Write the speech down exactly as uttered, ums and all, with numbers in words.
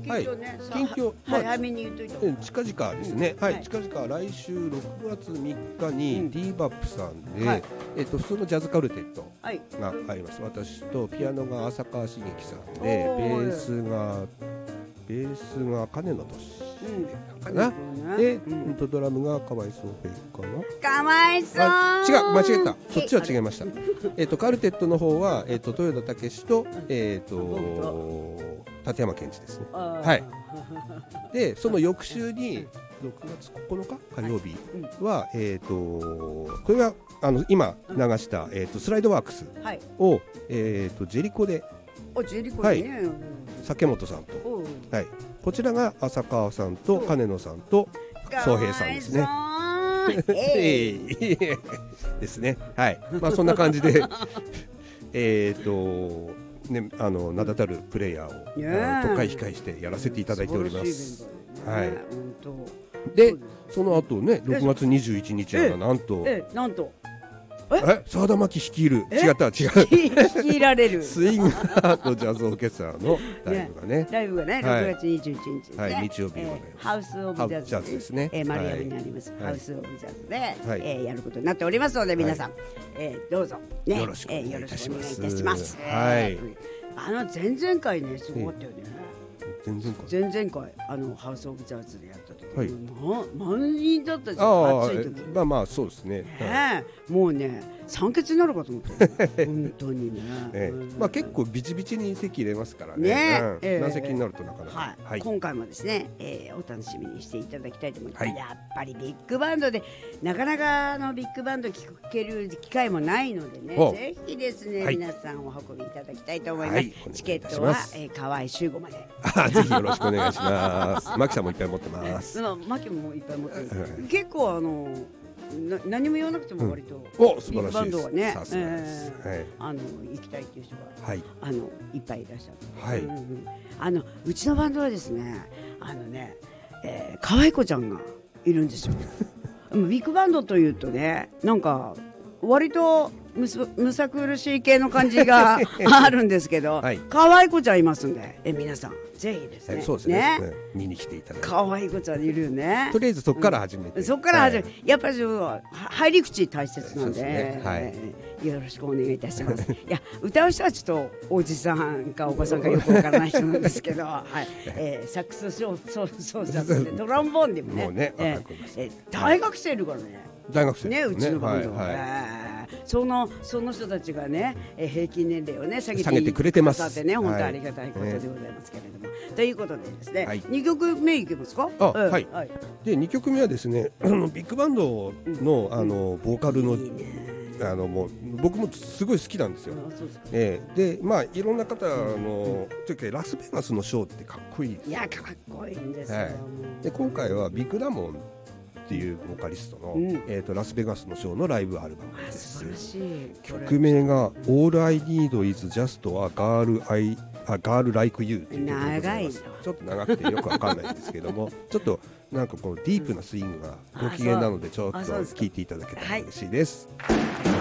近況ね、 近況、 はい、 まあ、 早めに言っといた。 近々ですね、 うん、 はい、 はい、 近々来週ろくがつみっかに、うん、ディーバップさんで、 はい、 えっと、普通のジャズカルテットがあります、 はい、 私とピアノが浅川茂樹さんで、ベースがベースが金野俊かな、うん、で、うん、ドラムが河合壮平かな。 河合さん、 違う、間違えた、そっちは違いました。えっとカルテットの方は、えっと豊田武史と、えっと立山健二ですね。はい。でその翌週にろくがつここのか火曜日は、はい、えっとこれはあの今流した、えっとスライドワークスを、はい、えっとジェリコで、 ジェリコでね、はい、 酒本さんと、はい、こちらが浅川さんと金野さんと宗平さんですね。ですね。はい。まあそんな感じでえっとね、あの名だたるプレイヤーを都会控えしてやらせていただいております。はい。でその後ね、ろくがつにじゅういちにちはなんとなんとえ沢田真希率いる、違った違う率いられるスインガーとジャズオーケストラのライブがね、 ライブがね、ろくがつにじゅういちにちですね、 はい、日曜日のハウスオブジャズですね、丸山にありますハウスオブジャズでやることになっておりますので、皆さんどうぞよろしくお願いいたします。はい。あの前々回ね、すごかったよね。前々回前々回あのハウスオブジャズでやった時、はい、ま、満員だったじゃん、暑い時。 まあまあそうですね。 ね、もうね酸欠になるかと思った本当にね。 ええ、まあ結構ビチビチに席入れますからね。ね、うんえー、何席になるとなかなか。 はいはい、今回もですね、えー、お楽しみにしていただきたいと思います。はい、やっぱりビッグバンドでなかなかのビッグバンド聴ける機会もないのでね、ぜひですね、はい、皆さんお運びいただきたいと思います。はい、チケットは、えー、河合修吾まで。 ぜひよろしくお願いします。マキさんもいっぱい持ってます。 マキもいっぱい持ってる。結構あのな何も言わなくても割と、 うん、お素晴らしいです。 バンドはね、 さすがです。 えーはい、あの行きたいっていう人が、はい、あのいっぱいいらっしゃる。 はい。 うんうん、あのうちのバンドはですね、あのね、えー、可愛い子ちゃんがいるんですよ。ビッグバンドというとね、なんか割とむすむさ苦しい系の感じがあるんですけど、はい、可愛い子ちゃんいますんで、え皆さんぜひですね、 そうですね、ね見に来ていただいて、 可愛い子ちゃんいるよね。 とりあえずそこから始めて、 うん、そこから始め、はい、やっぱり入り口大切なんで、 ね、はい、 よろしくお願いいたします。いや歌う人はちょっとおじさんかおばさんかよくわからない人なんですけど、はい、えー、サックス奏者でドラムボーンでもね、もうね、えーえー、大学生いるからね。 大学生ね、うちのバンド、 はいはい、 えー、そのその人たちがね、えー、平均年齢をね下げて下げてくれてます。 ね、本当ありがたいことでございますけれども、はい、ということでですね、はい、にきょくめいけますか。 あ、うん、はい、はい、でにきょくめはですね、あのビッグバンドの、うん、あのボーカルの、いいね、あのもう僕もすごい好きなんですよ。えー、でまあいろんな方の、うん、というかラスベガスのショーってかっこいいです。 いやかっこいいんですよ。はい、 で今回はビッグダモンっていうボーカリストの、うん、えー、とラスベガスのショーのライブアルバムです。曲名が All I Need Is Just a Girl, I, a Girl Like You っていう曲でございます。ちょっと長くてよくわかんないんですけどもちょっとなんかこうディープなスイングがご機嫌なのでちょっと聴いていただけたら嬉しいです。